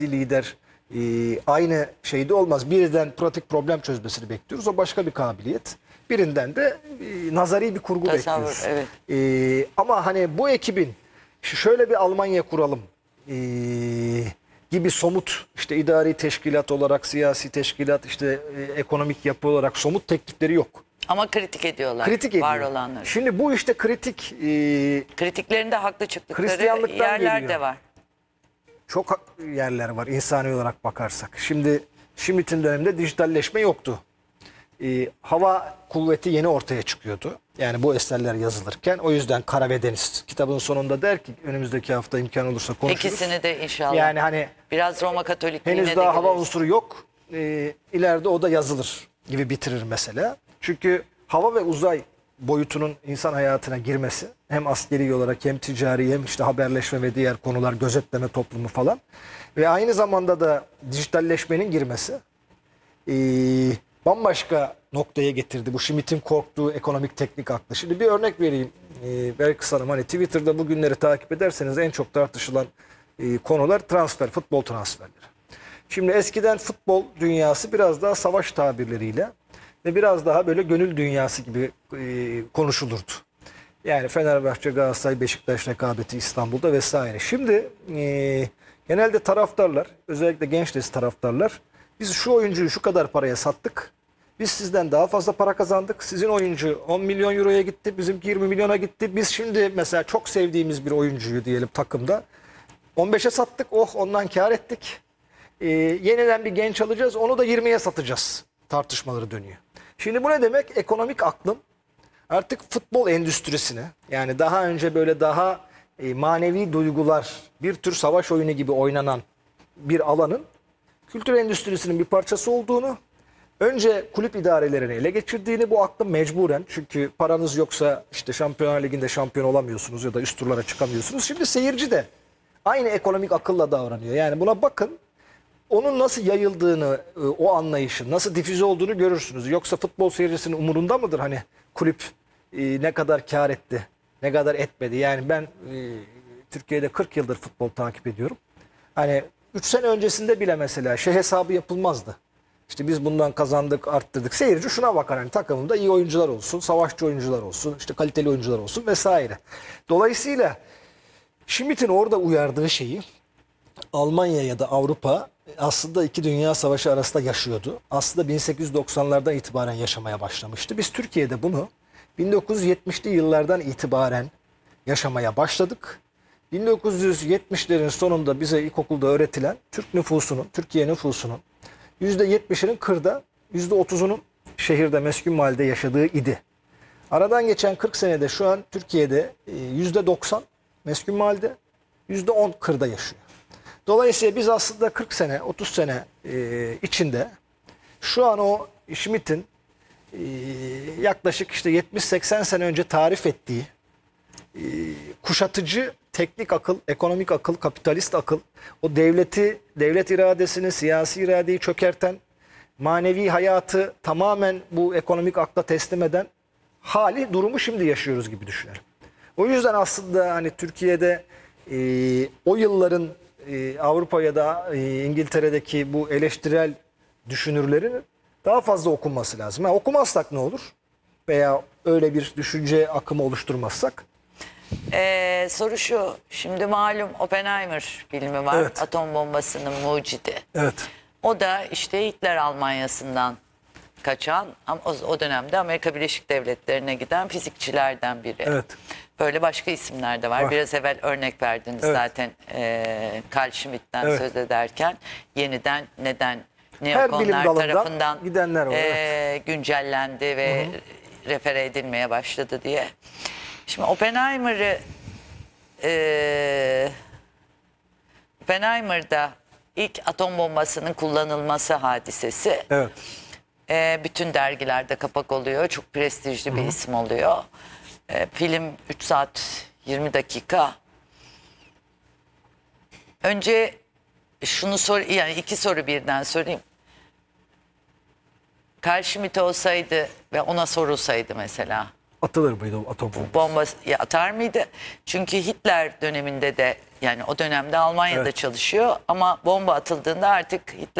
lider aynı şeyde olmaz. Birden pratik problem çözmesini bekliyoruz. O başka bir kabiliyet. Birinden de nazari bir kurgu Tasavvur, bekliyoruz. evet. Ama hani bu ekibin şöyle bir Almanya kuralım gibi somut, işte idari teşkilat olarak, siyasi teşkilat, işte ekonomik yapı olarak somut teklifleri yok. Ama kritik ediyorlar. Kritik ediyor. Var olanları. Şimdi bu işte Kritiklerinde haklı çıktıkları Hristiyanlıktan yerler geliyor. de var. çok yerler var insani olarak bakarsak. Şimdi Schmitt'in döneminde dijitalleşme yoktu. Hava kuvveti yeni ortaya çıkıyordu. Yani bu eserler yazılırken, o yüzden Kara ve Deniz kitabın sonunda der ki önümüzdeki hafta imkan olursa konuşuruz. İkisini de inşallah. Yani hani biraz Roma Katolikliğine henüz de daha hava gireriz. unsuru yok. İleride o da yazılır gibi bitirir mesela. Çünkü hava ve uzay boyutunun insan hayatına girmesi, hem askeri olarak hem ticari hem işte haberleşme ve diğer konular, gözetleme toplumu falan, ve aynı zamanda da dijitalleşmenin girmesi bambaşka noktaya getirdi bu Schmitt'in korktuğu ekonomik teknik aklı. Şimdi bir örnek vereyim Belkıs Hanım. Hani Twitter'da bugünleri takip ederseniz en çok tartışılan konular transfer, futbol transferleri. Şimdi eskiden futbol dünyası biraz daha savaş tabirleriyle ve biraz daha böyle gönül dünyası gibi konuşulurdu. Yani Fenerbahçe, Galatasaray, Beşiktaş rekabeti İstanbul'da vesaire. Şimdi genelde taraftarlar, özellikle genç nesil taraftarlar, biz şu oyuncuyu şu kadar paraya sattık, biz sizden daha fazla para kazandık, sizin oyuncu 10 milyon euroya gitti, bizimki 20 milyona gitti, biz şimdi mesela çok sevdiğimiz bir oyuncuyu diyelim takımda 15'e sattık, oh ondan kar ettik. Yeniden bir genç alacağız, onu da 20'ye satacağız tartışmaları dönüyor. Şimdi bu ne demek? Ekonomik aklım artık futbol endüstrisine, yani daha önce böyle daha manevi duygular, bir tür savaş oyunu gibi oynanan bir alanın kültür endüstrisinin bir parçası olduğunu, önce kulüp idarelerini ele geçirdiğini, bu aklım mecburen, çünkü paranız yoksa işte Şampiyonlar Ligi'nde şampiyon olamıyorsunuz ya da üst turlara çıkamıyorsunuz. Şimdi seyirci de aynı ekonomik akılla davranıyor. Yani buna bakın, onun nasıl yayıldığını, o anlayışın nasıl difüze olduğunu görürsünüz. Yoksa futbol seyircisinin umurunda mıdır hani kulüp ne kadar kar etti, ne kadar etmedi? Yani ben Türkiye'de 40 yıldır futbol takip ediyorum. Hani 3 sene öncesinde bile mesela şey hesabı yapılmazdı. İşte biz bundan kazandık, arttırdık. Seyirci şuna bakar, hani takımımda iyi oyuncular olsun, savaşçı oyuncular olsun, işte kaliteli oyuncular olsun vesaire. Dolayısıyla Schmitt'in orada uyardığı şeyi Almanya ya da Avrupa aslında iki dünya savaşı arasında yaşıyordu. Aslında 1890'lardan itibaren yaşamaya başlamıştı. Biz Türkiye'de bunu 1970'li yıllardan itibaren yaşamaya başladık. 1970'lerin sonunda bize ilkokulda öğretilen Türk nüfusunun, Türkiye nüfusunun %70'inin kırda, %30'unun şehirde, meskun mahallede yaşadığı idi. Aradan geçen 40 senede şu an Türkiye'de %90 meskun mahallede, %10 kırda yaşıyor. Dolayısıyla biz aslında 40 sene, 30 sene içinde şu an o Schmitt'in yaklaşık işte 70-80 sene önce tarif ettiği kuşatıcı teknik akıl, ekonomik akıl, kapitalist akıl, o devleti, devlet iradesini, siyasi iradeyi çökerten, manevi hayatı tamamen bu ekonomik akla teslim eden durumu şimdi yaşıyoruz gibi düşünelim. O yüzden aslında hani Türkiye'de o yılların Avrupa ya da İngiltere'deki bu eleştirel düşünürlerin daha fazla okunması lazım. Okumazsak ne olur? Veya öyle bir düşünce akımı oluşturmazsak? Soru şu. Şimdi malum Oppenheimer filmi var. Evet. Atom bombasının mucidi. Evet. O da işte Hitler Almanya'sından kaçan, ama o dönemde Amerika Birleşik Devletleri'ne giden fizikçilerden biri. Evet. Böyle başka isimler de var. Var. Biraz evvel örnek verdiniz Evet. zaten Carl Schmitt'ten Evet. söz ederken, yeniden neden Her bilim neokonlar dalından tarafından gidenler var, evet. güncellendi ve refere edilmeye başladı diye. Şimdi Oppenheimer'da ilk atom bombasının kullanılması hadisesi, Evet. bütün dergilerde kapak oluyor. Çok prestijli bir isim oluyor. Film 3 saat 20 dakika. Önce şunu yani iki soru birden sorayım. Carl Schmitt olsaydı ve ona sorulsaydı mesela, Atılır mıydı o atom bombası? bomba atar mıydı? Çünkü Hitler döneminde de Yani o dönemde Almanya'da Evet. çalışıyor ama bomba atıldığında artık Hitler